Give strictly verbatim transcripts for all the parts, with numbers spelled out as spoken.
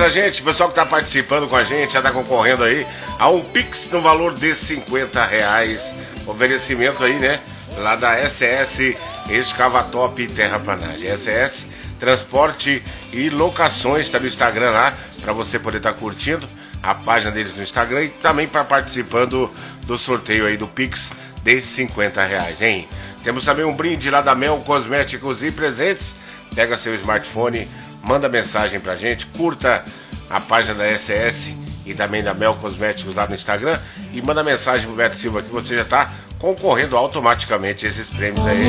a gente, o pessoal que tá participando com a gente, já tá concorrendo aí a um Pix no valor de cinquenta reais. Oferecimento aí, né? Lá da S S Escavatop Terraplanagem. S S Transporte e Locações, tá no Instagram lá, pra você poder estar tá curtindo a página deles no Instagram e também para participando do sorteio aí do Pix de cinquenta reais, hein? Temos também um brinde lá da Mel Cosméticos e Presentes. Pega seu smartphone, manda mensagem pra gente, curta a página da S S e também da Mel Cosméticos lá no Instagram e manda mensagem pro Beto Silva que você já tá concorrendo automaticamente a esses prêmios aí.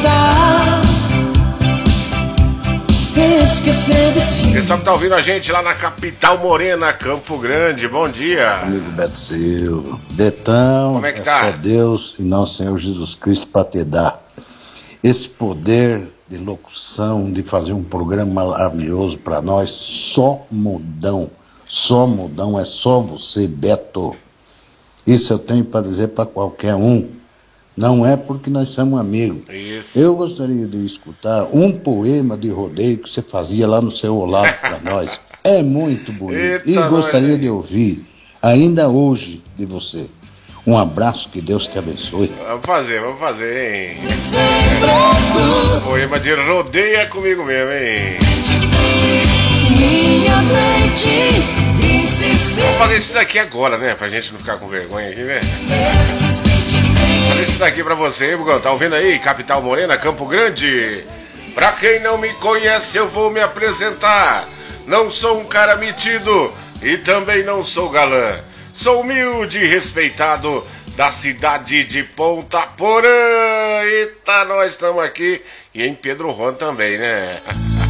Pessoal que tá ouvindo a gente lá na capital morena, Campo Grande, bom dia. Amigo Beto Silva, Betão, como é que é tá? Só Deus e não Senhor Jesus Cristo para te dar esse poder de locução, de fazer um programa maravilhoso para nós, só modão, só modão, é só você, Beto. Isso eu tenho para dizer para qualquer um. Não é porque nós somos amigos. Isso. Eu gostaria de escutar um poema de rodeio que você fazia lá no seu Olavo para nós. É muito bonito. Eita, e gostaria nós... de ouvir, ainda hoje, de você. Um abraço, que Deus te abençoe. Vamos fazer, vamos fazer, hein? Poema de rodeio é comigo mesmo, hein? Vamos fazer isso daqui agora, né? Pra gente não ficar com vergonha aqui, né? Fazer isso daqui pra você, hein, Bugão? Tá ouvindo aí? Capital Morena, Campo Grande. Pra quem não me conhece, eu vou me apresentar. Não sou um cara metido e também não sou galã. Sou humilde e respeitado da cidade de Ponta Porã. Eita, nós estamos aqui. E em Pedro Juan também, né?